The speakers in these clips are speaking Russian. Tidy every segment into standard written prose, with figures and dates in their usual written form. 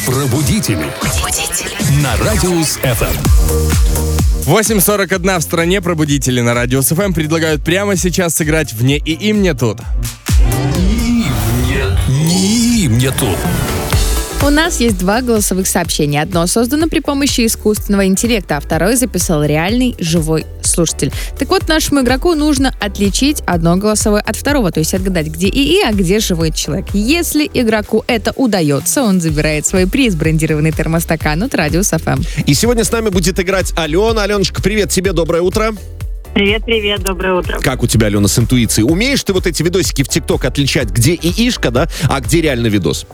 Пробудители. На Радиус ФМ. 8:41 в стране. Пробудители на Радиус ФМ предлагают прямо сейчас сыграть в «Не и мне тут». Не мне тут. У нас есть 2 голосовых сообщения. Одно создано при помощи искусственного интеллекта, а второе записал реальный живой слушатель. Так вот, нашему игроку нужно отличить одно голосовое от второго, то есть отгадать, где ИИ, а где живой человек. Если игроку это удается, он забирает свой приз, брендированный термостакан от Радиус ФМ. И сегодня с нами будет играть Алена. Аленочка, привет тебе, доброе утро. Привет, доброе утро. Как у тебя, Алена, с интуицией? Умеешь ты вот эти видосики в ТикТок отличать, где ИИшка, да, а где реально видос?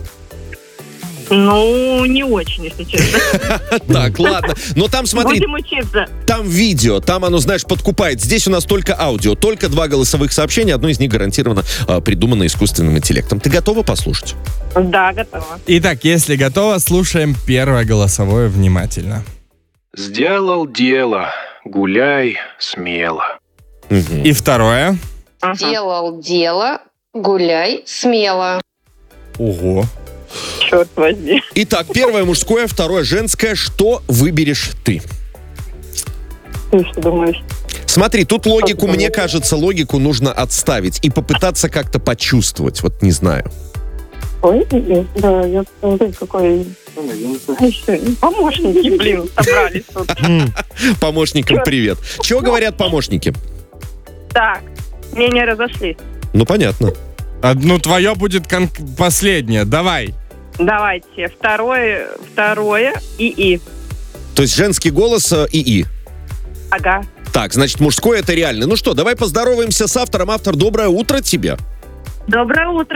Ну, не очень, если честно. Так, ладно. Но там, смотри, Будем учиться. там видео, там оно, знаешь, подкупает. Здесь у нас только аудио, только 2 голосовых сообщения. Одно из них гарантированно придумано искусственным интеллектом. Ты готова послушать? Да, готова. Итак, если готово, слушаем первое голосовое внимательно. Сделал дело, гуляй смело. И второе. Делал дело, гуляй смело. Ого. Черт возьми. Итак, первое мужское, второе женское. Что выберешь ты? Ты что думаешь? Смотри, тут логику, мне кажется, логику нужно отставить и попытаться как-то почувствовать. Вот не знаю. Ой, да, я посмотрю, какой... Помощники, блин, собрались тут. Помощникам привет. Чего говорят помощники? Так, мнения разошлись. Ну, понятно. Ну, твое будет последнее. Давай. Давайте, второе ИИ. То есть женский голос ИИ. Ага. Так, значит, мужское это реально. Ну что, давай поздороваемся с автором. Автор, доброе утро тебе. Доброе утро.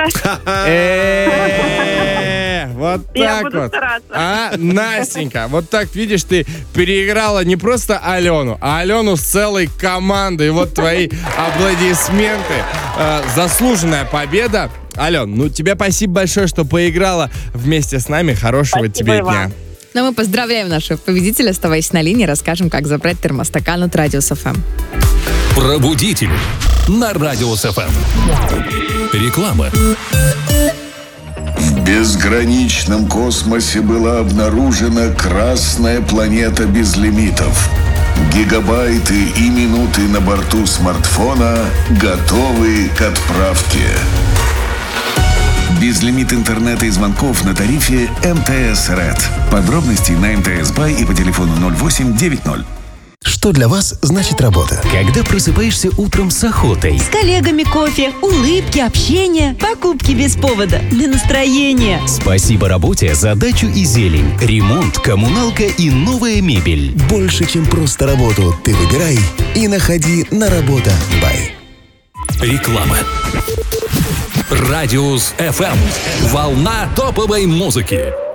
Вот Я так буду вот. стараться. А, Настенька, вот так, видишь, ты переиграла не просто Алену, а Алену с целой командой. Вот твои аплодисменты. Заслуженная победа. Ален, ну тебе спасибо большое, что поиграла вместе с нами. Хорошего Спасибо тебе и вам. дня. Но мы поздравляем нашего победителя. Оставайся на линии, расскажем, как забрать термостакан от Радиус ФМ. Пробудители. На Радиус ФМ. Реклама. В безграничном космосе была обнаружена красная планета без лимитов. Гигабайты и минуты на борту смартфона готовы к отправке. Безлимит интернета и звонков на тарифе МТС Red. Подробности на МТС Бай и по телефону 0890. Что для вас значит работа? Когда просыпаешься утром с охотой. С коллегами кофе, улыбки, общение, покупки без повода, для настроения. Спасибо работе за дачу и зелень, ремонт, коммуналка и новая мебель. Больше, чем просто работу, ты выбирай и находи на Работа Бай. Реклама. Радиус ФМ. Волна топовой музыки.